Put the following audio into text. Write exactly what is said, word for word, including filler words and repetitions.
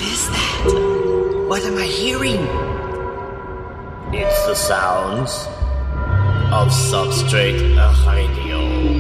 is that? What am I hearing? It's the sounds of substrate hiding.